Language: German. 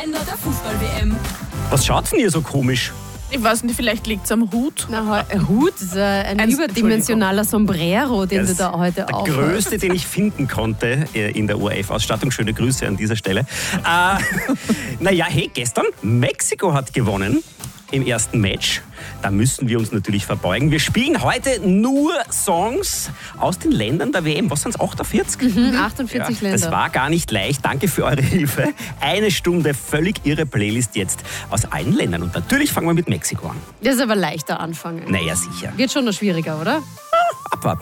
Kalender der Fußball-WM. Was schaut denn hier so komisch? Ich weiß nicht, vielleicht liegt es am Hut. Na, Hut ist ein überdimensionaler Sombrero, den du da heute Der aufhast. größte, den ich finden konnte in der ORF-Ausstattung. Schöne Grüße an dieser Stelle. Naja, hey, gestern Mexiko hat gewonnen im ersten Match. Da müssen wir uns natürlich verbeugen. Wir spielen heute nur Songs aus den Ländern der WM. Was sind es, 48? 48 Länder. Das war gar nicht leicht. Danke für eure Hilfe. 1 Stunde völlig irre Playlist jetzt aus allen Ländern. Und natürlich fangen wir mit Mexiko an. Das ist aber leichter anfangen. Naja, sicher. Wird schon noch schwieriger, oder?